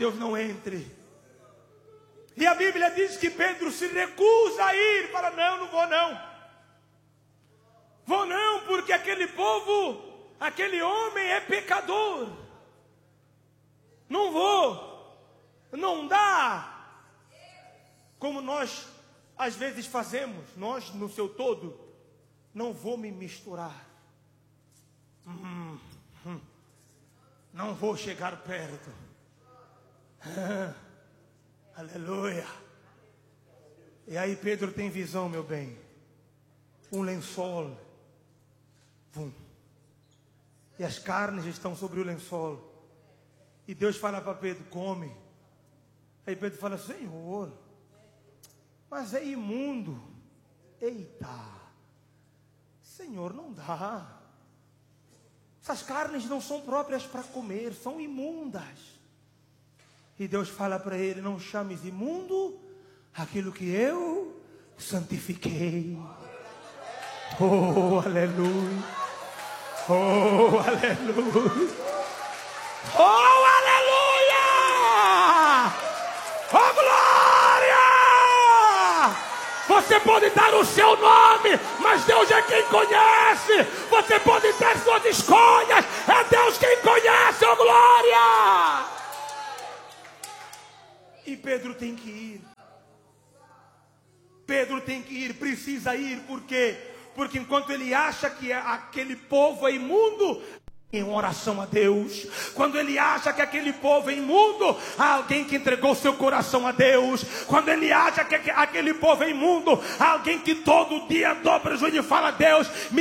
Deus não entre. E a Bíblia diz que Pedro se recusa a ir. Fala, não vou não. Vou não, porque aquele povo, aquele homem é pecador. Não vou. Não dá. Como nós às vezes fazemos, nós no seu todo, não vou me misturar. Não vou chegar perto. Aleluia. E aí Pedro tem visão, meu bem. Um lençol. E as carnes estão sobre o lençol. E Deus fala para Pedro, come. Aí Pedro fala, Senhor, mas é imundo. Eita, Senhor, não dá. Essas carnes não são próprias para comer, são imundas. E Deus fala para ele, não chames imundo aquilo que eu santifiquei. Oh, aleluia. Oh, aleluia. Oh, aleluia. Oh, glória. Você pode dar o seu nome, mas Deus é quem conhece. Você pode ter suas escolhas, é Deus quem conhece. Oh, glória. E Pedro tem que ir. Pedro tem que ir, precisa ir, por quê? Porque enquanto ele acha que aquele povo é imundo, em oração a Deus. Quando ele acha que aquele povo é imundo, há alguém que entregou seu coração a Deus. Quando ele acha que aquele povo é imundo, há alguém que todo dia dobra o joelho e fala, Deus, me